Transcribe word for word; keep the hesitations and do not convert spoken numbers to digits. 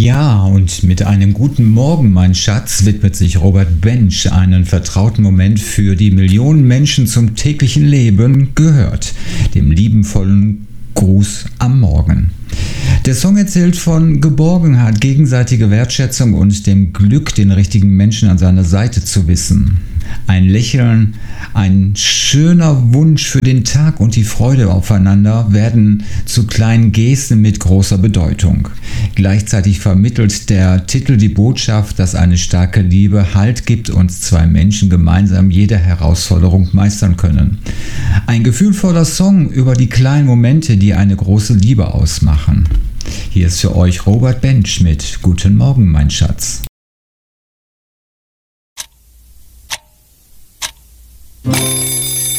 Ja, und mit einem guten Morgen, mein Schatz, widmet sich Robert Bench einen vertrauten Moment für die Millionen Menschen zum täglichen Leben gehört, dem liebenvollen Gruß am Morgen. Der Song erzählt von Geborgenheit, gegenseitiger Wertschätzung und dem Glück, den richtigen Menschen an seiner Seite zu wissen. Ein Lächeln, ein schöner Wunsch für den Tag und die Freude aufeinander werden zu kleinen Gesten mit großer Bedeutung. Gleichzeitig vermittelt der Titel die Botschaft, dass eine starke Liebe Halt gibt und zwei Menschen gemeinsam jede Herausforderung meistern können. Ein gefühlvoller Song über die kleinen Momente, die eine große Liebe ausmachen. Hier ist für euch Robert Bench mit Guten Morgen, mein Schatz.